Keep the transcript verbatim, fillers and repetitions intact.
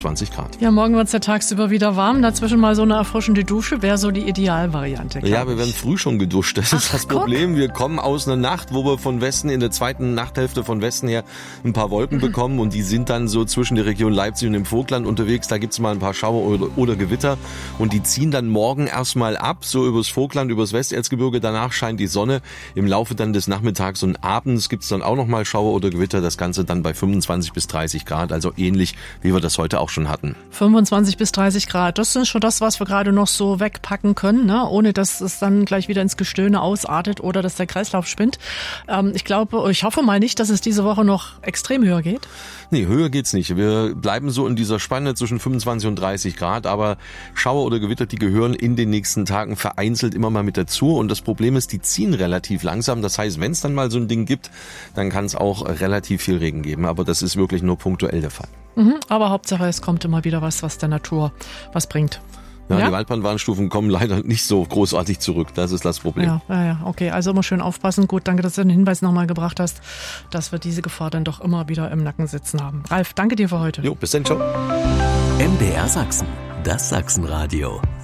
zwanzig Grad. Ja, morgen wird es ja tagsüber wieder warm. Dazwischen mal so eine erfrischende Dusche wäre so die Idealvariante. Ja, wir werden früh schon geduscht. Das Ach, ist das guck. Problem. Wir kommen aus einer Nacht, wo wir von Westen, in der zweiten Nachthälfte von Westen her ein paar Wolken mhm. bekommen. Und die sind dann so zwischen der Region Leipzig und dem Vogtland unterwegs. Da gibt's mal ein paar Schauer oder, oder Gewitter. Und die ziehen dann morgen erstmal ab, so übers Vogtland, übers Westerzgebirge. Danach scheint die Sonne. Im Laufe dann des Nachmittags und abends gibt's dann auch noch mal Schauer oder Gewitter. Das Ganze dann bei fünfundzwanzig bis dreißig Grad. Also ähnlich, wie wir das heute auch schon hatten. fünfundzwanzig bis dreißig Grad, das ist schon das, was wir gerade noch so wegpacken können, ne? Ohne dass es dann gleich wieder ins Gestöhne ausartet oder dass der Kreislauf spinnt. Ähm, ich glaube, ich hoffe mal nicht, dass es diese Woche noch extrem höher geht. Nee, höher geht's nicht. Wir bleiben so in dieser Spanne zwischen fünfundzwanzig und dreißig Grad, aber Schauer oder Gewitter, die gehören in den nächsten Tagen vereinzelt immer mal mit dazu. Und das Problem ist, die ziehen relativ langsam. Das heißt, wenn es dann mal so ein Ding gibt, dann kann es auch relativ viel Regen geben. Aber das ist wirklich nur punktuell der Fall. Mhm, aber Hauptsache, es kommt immer wieder was, was der Natur was bringt. Ja, ja? Die Waldbrandwarnstufen kommen leider nicht so großartig zurück. Das ist das Problem. Ja, ja, ja, okay. Also immer schön aufpassen. Gut, danke, dass du den Hinweis nochmal gebracht hast, dass wir diese Gefahr dann doch immer wieder im Nacken sitzen haben. Ralf, danke dir für heute. Jo, bis dann, ciao. M D R Sachsen, das Sachsenradio.